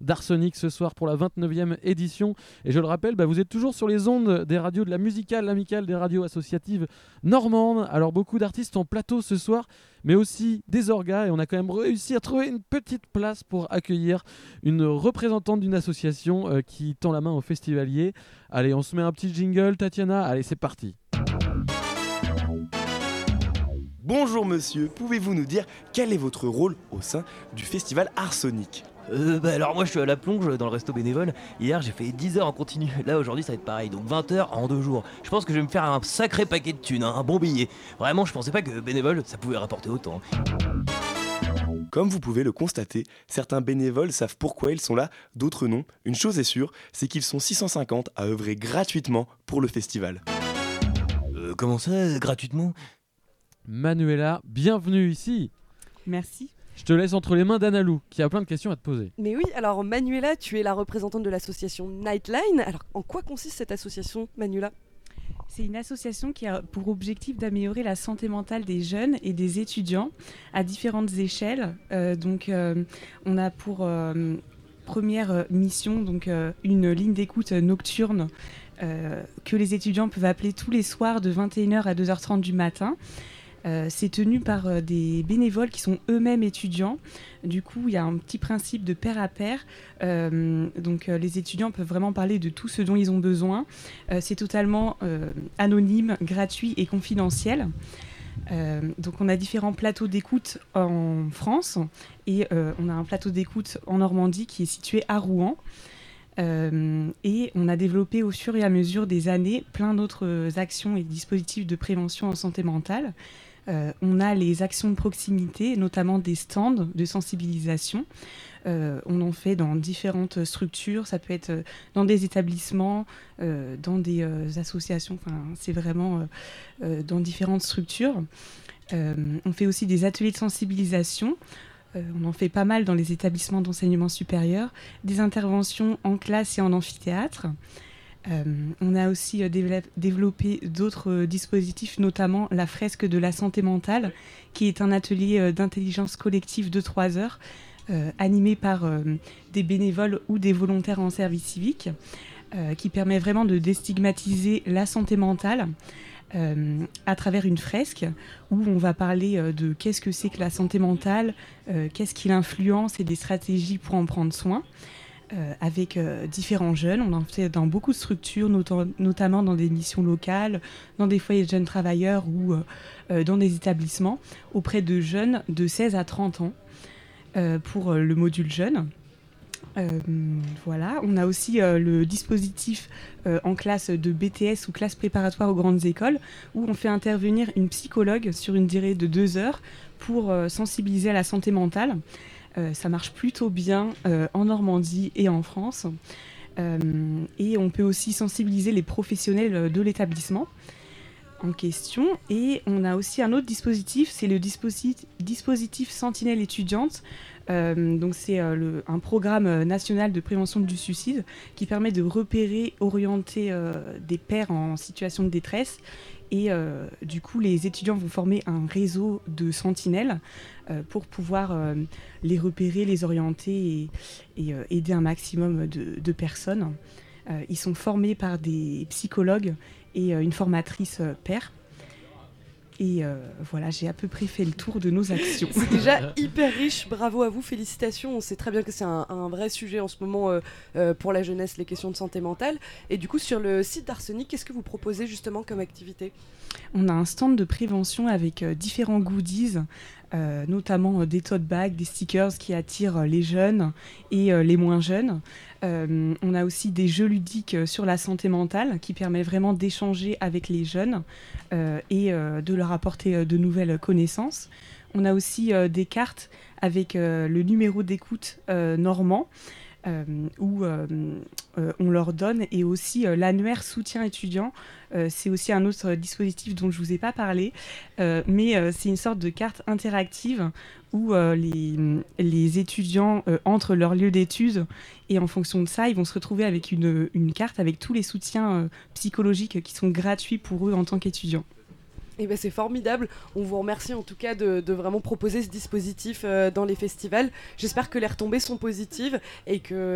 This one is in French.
d'Arsenic ce soir pour la 29e édition. Et je le rappelle, vous êtes toujours sur les ondes des radios de la musicale amicale des radios associatives normandes. Alors beaucoup d'artistes en plateau ce soir, mais aussi des orgas. Et on a quand même réussi à trouver une petite place pour accueillir une représentante d'une association qui tend la main aux festivaliers. Allez, on se met un petit jingle, Tatiana. Allez, c'est parti. Bonjour monsieur, pouvez-vous nous dire quel est votre rôle au sein du festival Arsenic ? Alors moi je suis à la plonge dans le resto bénévole. Hier j'ai fait 10 heures en continu. Là aujourd'hui ça va être pareil, donc 20 heures en 2 jours. Je pense que je vais me faire un sacré paquet de thunes, un bon billet. Vraiment je pensais pas que bénévole ça pouvait rapporter autant. Comme vous pouvez le constater, certains bénévoles savent pourquoi ils sont là, d'autres non. Une chose est sûre, c'est qu'ils sont 650 à œuvrer gratuitement pour le festival. Comment ça, gratuitement ? Manuela, bienvenue ici. Merci. Je te laisse entre les mains d'Analou, qui a plein de questions à te poser. Mais oui, alors Manuela, tu es la représentante de l'association Nightline. Alors en quoi consiste cette association, Manuela ? C'est une association qui a pour objectif d'améliorer la santé mentale des jeunes et des étudiants à différentes échelles. On a pour première mission une ligne d'écoute nocturne que les étudiants peuvent appeler tous les soirs de 21h à 2h30 du matin. C'est tenu par des bénévoles qui sont eux-mêmes étudiants. Du coup, il y a un petit principe de pair à pair. Les étudiants peuvent vraiment parler de tout ce dont ils ont besoin. C'est totalement anonyme, gratuit et confidentiel. On a différents plateaux d'écoute en France et on a un plateau d'écoute en Normandie qui est situé à Rouen. Et on a développé au fur et à mesure des années plein d'autres actions et dispositifs de prévention en santé mentale. On a les actions de proximité, notamment des stands de sensibilisation. On en fait dans différentes structures, ça peut être dans des établissements, dans des associations, c'est vraiment dans différentes structures. On fait aussi des ateliers de sensibilisation. On en fait pas mal dans les établissements d'enseignement supérieur, des interventions en classe et en amphithéâtre. On a aussi développé d'autres dispositifs, notamment la fresque de la santé mentale, qui est un atelier d'intelligence collective de 3 heures, animé par des bénévoles ou des volontaires en service civique, qui permet vraiment de déstigmatiser la santé mentale à travers une fresque où on va parler de qu'est-ce que c'est que la santé mentale, qu'est-ce qui l'influence et des stratégies pour en prendre soin. Avec différents jeunes. On en fait dans beaucoup de structures, notamment dans des missions locales, dans des foyers de jeunes travailleurs ou dans des établissements, auprès de jeunes de 16 à 30 ans pour le module jeune. On a aussi le dispositif en classe de BTS ou classe préparatoire aux grandes écoles où on fait intervenir une psychologue sur une durée de 2 heures pour sensibiliser à la santé mentale. Ça marche plutôt bien en Normandie et en France. Et on peut aussi sensibiliser les professionnels de l'établissement en question. Et on a aussi un autre dispositif, c'est le dispositif Sentinelle étudiante. C'est un programme national de prévention du suicide qui permet de repérer, orienter des pairs en situation de détresse. Et du coup, les étudiants vont former un réseau de sentinelles pour pouvoir les repérer, les orienter et aider un maximum de personnes. Ils sont formés par des psychologues et une formatrice pair. Et j'ai à peu près fait le tour de nos actions. C'est déjà hyper riche, bravo à vous, félicitations. On sait très bien que c'est un vrai sujet en ce moment pour la jeunesse, les questions de santé mentale. Et du coup, sur le site d'Arsenic, qu'est-ce que vous proposez justement comme activité ? On a un stand de prévention avec différents goodies, notamment des tote bags, des stickers qui attirent les jeunes et les moins jeunes. On a aussi des jeux ludiques sur la santé mentale qui permettent vraiment d'échanger avec les jeunes et de leur apporter de nouvelles connaissances. On a aussi des cartes avec le numéro d'écoute normand où on leur donne, et aussi l'annuaire soutien étudiant. C'est aussi un autre dispositif dont je ne vous ai pas parlé, mais c'est une sorte de carte interactive où les étudiants entrent leur lieu d'études et en fonction de ça, ils vont se retrouver avec une carte avec tous les soutiens psychologiques qui sont gratuits pour eux en tant qu'étudiants. Eh ben c'est formidable, on vous remercie en tout cas de vraiment proposer ce dispositif dans les festivals. J'espère que les retombées sont positives et que